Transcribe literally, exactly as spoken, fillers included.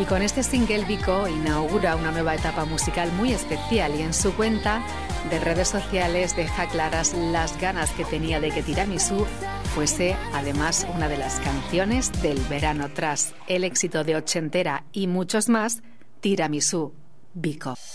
Y con este single, Vico inaugura una nueva etapa musical muy especial y en su cuenta de redes sociales deja claras las ganas que tenía de que Tiramisú fuese además una de las canciones del verano. Tras el éxito de Ochentera y muchos más, Tiramisú, Vico.